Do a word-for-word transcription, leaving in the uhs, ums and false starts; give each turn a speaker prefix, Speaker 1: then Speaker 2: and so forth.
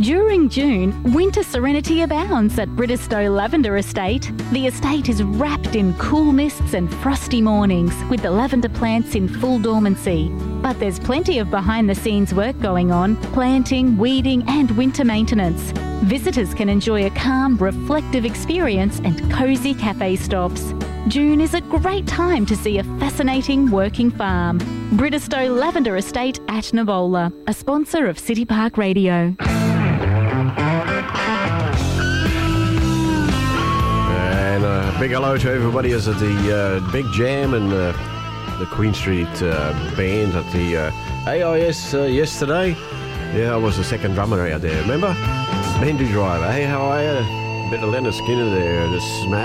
Speaker 1: During June, winter serenity abounds at Bridestow Lavender Estate. The estate is wrapped in cool mists and frosty mornings, with the lavender plants in full dormancy. But there's plenty of behind-the-scenes work going on, planting, weeding and winter maintenance. Visitors can enjoy a calm, reflective experience and cosy cafe stops. June is a great time to see a fascinating working farm. Bridestow Lavender Estate at Navola, a sponsor of City Park Radio.
Speaker 2: And a big hello to everybody as at the uh, Big Jam and uh, the Queen Street uh, band at the uh, A I S uh, yesterday. Yeah, I was the second drummer out there, remember? Bendy Driver. Hey, how are you? Bit of Leonard Skinner there, just smash.